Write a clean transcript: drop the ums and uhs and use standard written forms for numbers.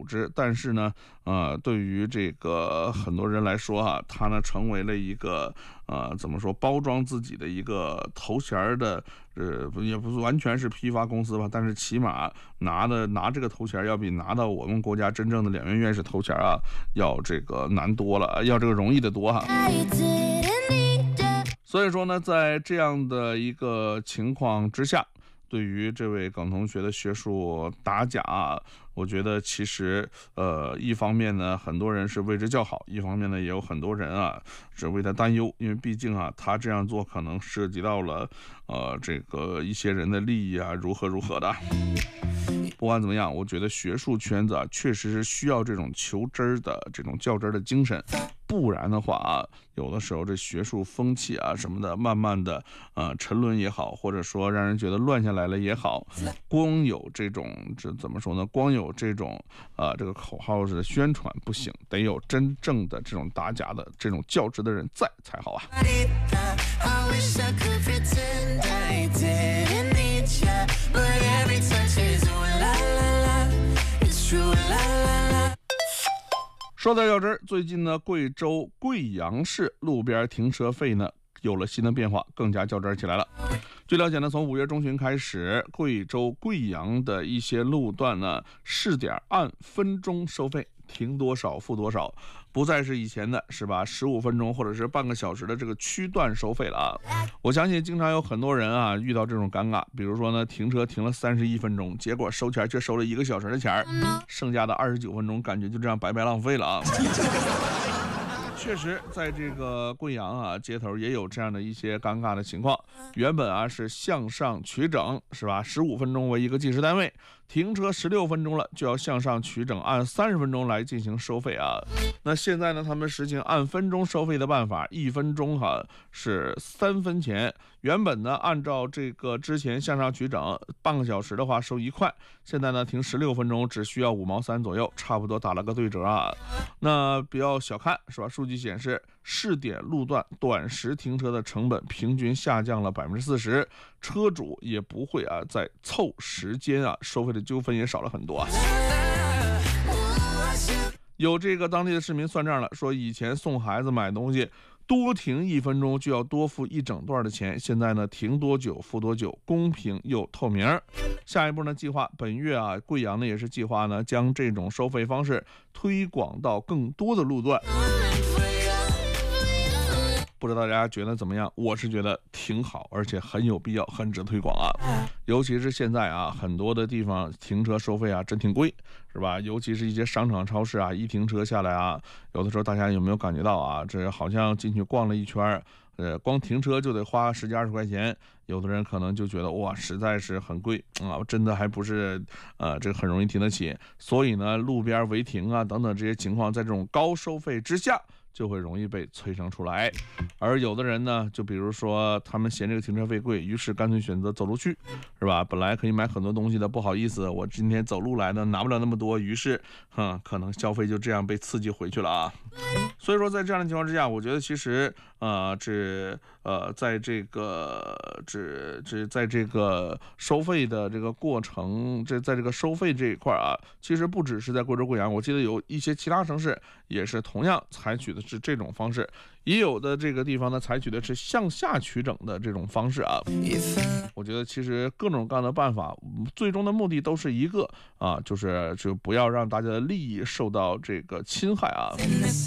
之，但是呢，对于这个很多人来说啊，它呢成为了一个怎么说包装自己的一个头衔的，也不是完全是批发公司吧，但是起码拿这个头衔要比拿到我们国家真正的两院院士头衔啊，要这个难多了，要这个容易得多哈。所以说呢，在这样的一个情况之下，对于这位耿同学的学术打假，我觉得其实一方面呢，很多人是为之叫好，一方面呢，也有很多人啊是为他担忧，因为毕竟啊，他这样做可能涉及到了这个一些人的利益啊，如何的。不管怎么样，我觉得学术圈子啊，确实是需要这种求真儿的这种较真儿的精神，不然的话啊，有的时候这学术风气啊什么的，慢慢的沉沦也好，或者说让人觉得乱下来了也好，光有这种怎么说呢？光有这种这个口号式的宣传不行，得有真正的这种打假的这种较真的人在才好啊。说到较真，最近呢，贵州贵阳市路边停车费呢有了新的变化，更加较真起来了。据了解呢，从5月中旬开始，贵州贵阳的一些路段呢试点按分钟收费，停多少付多少，不再是以前的是吧15分钟或者是半个小时的这个区段收费了啊。我相信经常有很多人啊遇到这种尴尬，比如说呢停车停了31分钟，结果收钱却收了1个小时的钱，剩下的29分钟感觉就这样白白浪费了啊。确实在这个贵阳啊街头也有这样的一些尴尬的情况，原本啊是向上取整是吧，15分钟为一个计时单位，停车16分钟了就要向上取整，按30分钟来进行收费啊。那现在呢他们实行按分钟收费的办法，1分钟是3分钱，原本呢按照这个之前向上取整半个小时的话收1块，现在呢停16分钟只需要5毛3左右，差不多打了个对折啊。那不要小看是吧，数据显示试点路段短时停车的成本平均下降了40%，车主也不会再凑时间收费的纠纷也少了很多啊。有这个当地的市民算账了，说以前送孩子买东西多停1分钟就要多付一整段的钱，现在呢停多久付多久，公平又透明。下一步呢计划本月贵阳呢也是计划呢将这种收费方式推广到更多的路段。不知道大家觉得怎么样？我是觉得挺好，而且很有必要，很值得推广啊。尤其是现在很多的地方停车收费真挺贵，是吧？尤其是一些商场超市一停车下来有的时候大家有没有感觉到这好像进去逛了一圈，光停车就得花10几20块钱，有的人可能就觉得哇，实在是很贵真的还不是这个很容易停得起。所以呢，路边违停等等这些情况，在这种高收费之下，就会容易被催生出来。而有的人呢，就比如说他们嫌这个停车费贵，于是干脆选择走路去，是吧？本来可以买很多东西的，不好意思，我今天走路来的，拿不了那么多，于是可能消费就这样被刺激回去了所以说在这样的情况之下，我觉得其实在这个收费的这个过程，在这个收费这一块其实不只是在贵州贵阳，我记得有一些其他城市也是同样采取的是这种方式，也有的这个地方呢采取的是向下取整的这种方式我觉得其实各种各样的办法，最终的目的都是一个就不要让大家的利益受到这个侵害